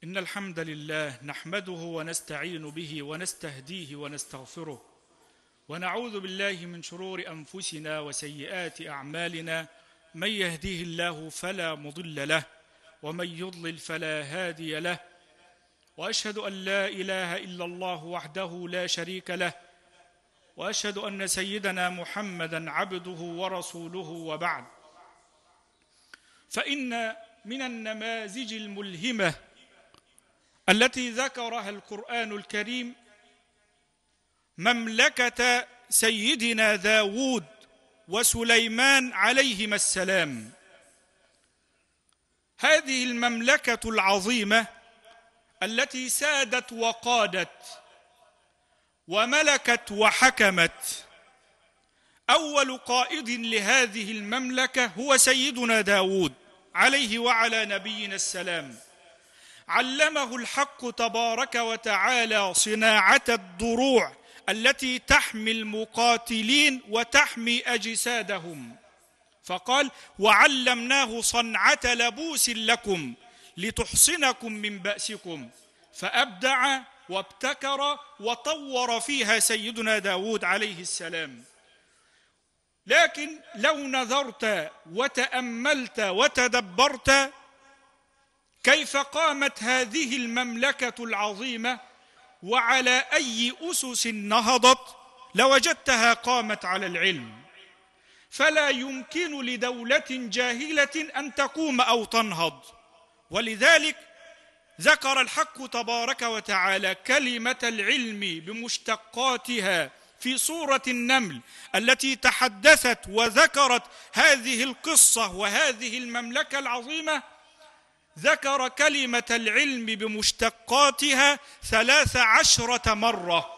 إن الحمد لله نحمده ونستعين به ونستهديه ونستغفره ونعوذ بالله من شرور أنفسنا وسيئات أعمالنا. من يهديه الله فلا مضل له ومن يضلل فلا هادي له، وأشهد أن لا إله إلا الله وحده لا شريك له، وأشهد أن سيدنا محمدًا عبده ورسوله. وبعد، فإن من النماذج الملهمة التي ذكرها القرآن الكريم مملكة سيدنا داود وسليمان عليهما السلام. هذه المملكة العظيمة التي سادت وقادت وملكت وحكمت، أول قائد لهذه المملكة هو سيدنا داود عليه وعلى نبينا السلام. علمه الحق تبارك وتعالى صناعة الدروع التي تحمي المقاتلين وتحمي أجسادهم، فقال: وعلمناه صنعة لبوس لكم لتحصنكم من بأسكم. فأبدع وابتكر وطور فيها سيدنا داود عليه السلام. لكن لو نظرت وتأملت وتدبرت كيف قامت هذه المملكة العظيمة وعلى أي أسس نهضت، لوجدتها قامت على العلم. فلا يمكن لدولة جاهلة أن تقوم أو تنهض، ولذلك ذكر الحق تبارك وتعالى كلمة العلم بمشتقاتها في سورة النمل التي تحدثت وذكرت هذه القصة وهذه المملكة العظيمة. ذكر كلمة العلم بمشتقاتها 13 مرة.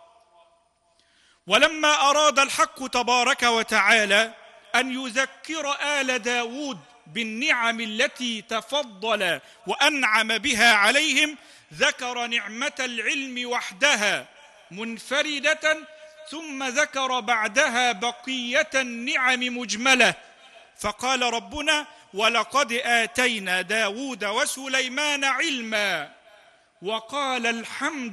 ولما أراد الحق تبارك وتعالى أن يذكر آل داود بالنعم التي تفضل وأنعم بها عليهم، ذكر نعمة العلم وحدها منفردة، ثم ذكر بعدها بقية النعم مجملة. فقال ربنا: ولقد آتينا داود وسليمان علما. وقال: الحمد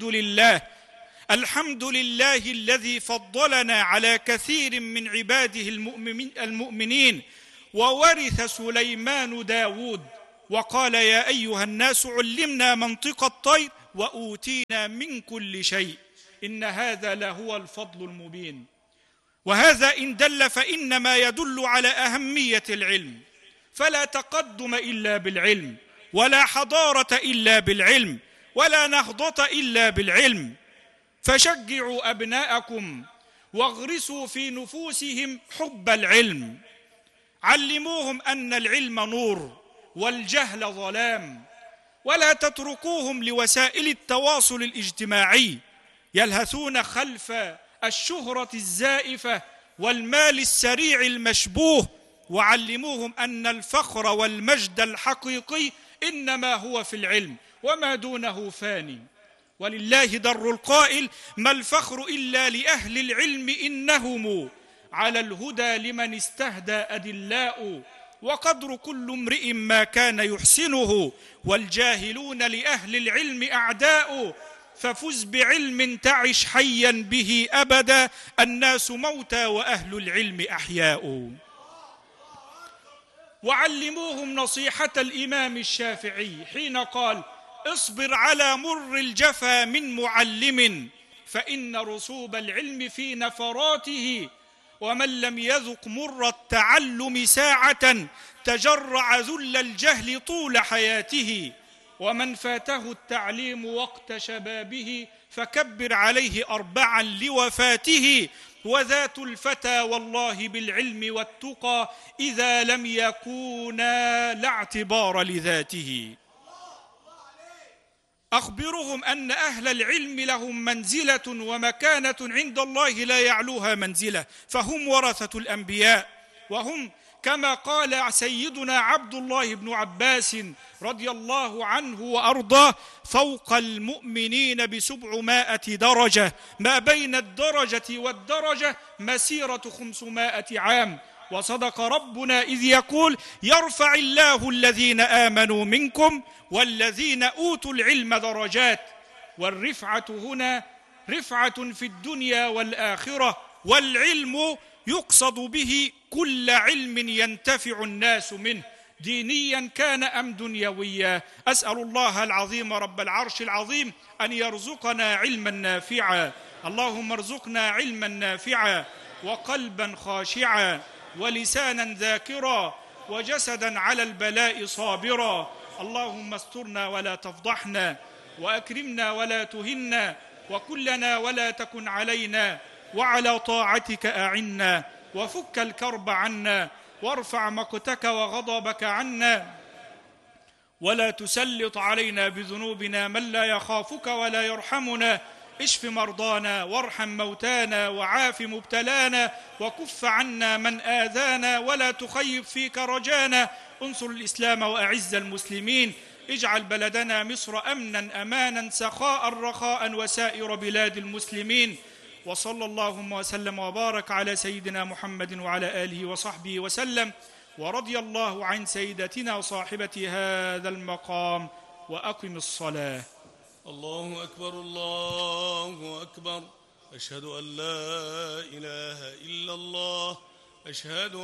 لله الذي فضلنا على كثير من عباده المؤمنين، وورث سليمان داود. وقال: يا أيها الناس علمنا منطق الطير وأوتينا من كل شيء، إن هذا لهو الفضل المبين. وهذا إن دل فإنما يدل على أهمية العلم، فلا تقدم إلا بالعلم، ولا حضارة إلا بالعلم، ولا نهضة إلا بالعلم. فشجعوا أبناءكم واغرسوا في نفوسهم حب العلم. علموهم أن العلم نور والجهل ظلام، ولا تتركوهم لوسائل التواصل الاجتماعي يلهثون خلف الشهرة الزائفة والمال السريع المشبوه. وعلموهم أن الفخر والمجد الحقيقي إنما هو في العلم، وما دونه فاني. ولله در القائل: ما الفخر إلا لأهل العلم إنهم على الهدى لمن استهدى أدلاء. وقدر كل امرئ ما كان يحسنه، والجاهلون لأهل العلم أعداء. ففز بعلم تعش حيا به أبدا، الناس موتى وأهل العلم أحياء. وعلموهم نصيحة الإمام الشافعي حين قال: اصبر على مر الجفا من معلم، فإن رسوب العلم في نفراته، ومن لم يذق مر التعلم ساعة تجرع ذل الجهل طول حياته. ومن فاته التعليم وقت شبابه فكبر عليه 4 لوفاته. وذات الفتى والله بالعلم والتقى إذا لم يكونا لا اعتبار لذاته. أخبرهم أن أهل العلم لهم منزلة ومكانة عند الله لا يعلوها منزلة، فهم ورثة الأنبياء، وهم كما قال سيدنا عبد الله بن عباس رضي الله عنه وأرضاه: فوق المؤمنين ب700 درجة، ما بين الدرجة والدرجة مسيرة 500 عام. وصدق ربنا إذ يقول: يرفع الله الذين آمنوا منكم والذين أوتوا العلم درجات. والرفعة هنا رفعة في الدنيا والآخرة، والعلم يقصد به كل علم ينتفع الناس منه، دينيا كان أم دنيويا. أسأل الله العظيم رب العرش العظيم أن يرزقنا علما نافعا. اللهم ارزقنا علما نافعا وقلبا خاشعا ولسانا ذاكرا وجسدا على البلاء صابرا. اللهم استرنا ولا تفضحنا، وأكرمنا ولا تهنا، وكلنا ولا تكن علينا، وعلى طاعتك أعنا، وفك الكرب عنا، وارفع مقتك وغضبك عنا، ولا تسلط علينا بذنوبنا من لا يخافك ولا يرحمنا. اشف مرضانا وارحم موتانا وعاف مبتلانا، وكف عنا من آذانا ولا تخيب فيك رجانا. انصر الإسلام وأعز المسلمين. اجعل بلدنا مصر أمنا أمانا سخاء رخاء وسائر بلاد المسلمين. وصلى اللهم وسلم وبارك على سيدنا محمد وعلى آله وصحبه وسلم. ورضي الله عن سيدتنا صاحبة هذا المقام. وأقم الصلاة. الله أكبر الله أكبر. أشهد أن لا إله إلا الله. أشهد